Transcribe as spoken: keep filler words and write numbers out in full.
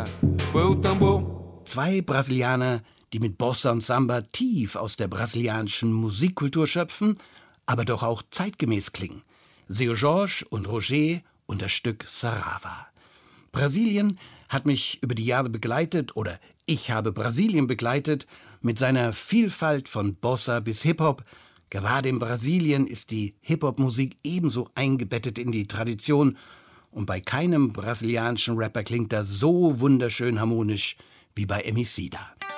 Bossa foi o tambor. Zwei Brasilianer, die mit Bossa und Samba tief aus der brasilianischen Musikkultur schöpfen, aber doch auch zeitgemäß klingen. Seu Jorge und Roger und das Stück Sarava. Brasilien hat mich über die Jahre begleitet, oder ich habe Brasilien begleitet, mit seiner Vielfalt von Bossa bis Hip-Hop. Gerade in Brasilien ist die Hip-Hop-Musik ebenso eingebettet in die Tradition und bei keinem brasilianischen Rapper klingt das so wunderschön harmonisch wie bei Emicida.